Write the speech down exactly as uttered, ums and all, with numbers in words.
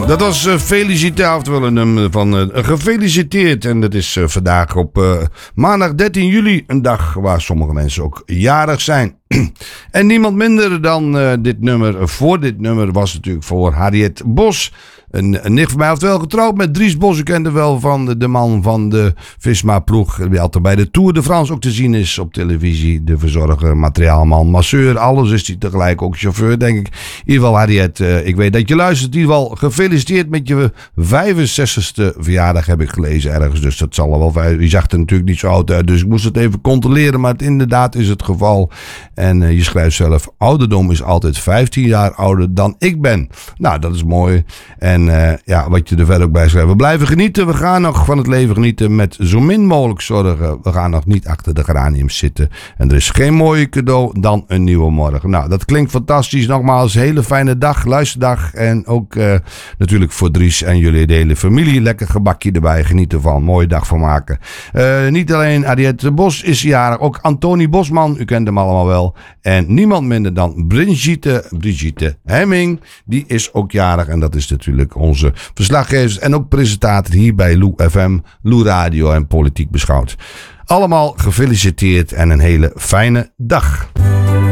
Dat was uh, Felicitair, oftewel een nummer van uh, gefeliciteerd. En dat is uh, vandaag op uh, maandag dertien juli, een dag waar sommige mensen ook jarig zijn. En niemand minder dan uh, dit nummer, uh, voor dit nummer was natuurlijk voor Harriet Bos. Een, een nicht van mij, oftewel getrouwd met Dries Bos. U kent hem wel van de, de man van de Visma-ploeg. Die altijd bij de Tour de France ook te zien is op televisie. De verzorger, materiaalman, masseur. Alles is hij tegelijk ook chauffeur, denk ik. In ieder geval, Harriet, uh, ik weet dat je luistert. In ieder geval, gefeliciteerd met je vijfenzestigste verjaardag, heb ik gelezen ergens. Dus dat zal er wel vijf. Je zag er natuurlijk niet zo oud uit, dus ik moest het even controleren. Maar het, inderdaad is het geval. En uh, je schrijft zelf, ouderdom is altijd vijftien jaar ouder dan ik ben. Nou, dat is mooi. En En uh, ja, wat je er verder ook bij schrijft. We blijven genieten. We gaan nog van het leven genieten met zo min mogelijk zorgen. We gaan nog niet achter de geraniums zitten. En er is geen mooier cadeau dan een nieuwe morgen. Nou, dat klinkt fantastisch. Nogmaals, hele fijne dag, luisterdag. En ook uh, natuurlijk voor Dries en jullie de hele familie. Lekker gebakje erbij. Geniet ervan. Mooie dag van maken. Uh, niet alleen Harriet Bos is jarig. Ook Antonie Bosman. U kent hem allemaal wel. En niemand minder dan Brigitte, Brigitte Hemming. Die is ook jarig. En dat is natuurlijk onze verslaggevers en ook presentator hier bij Lou F M, Lou Radio en Politiek Beschouwd. Allemaal gefeliciteerd en een hele fijne dag.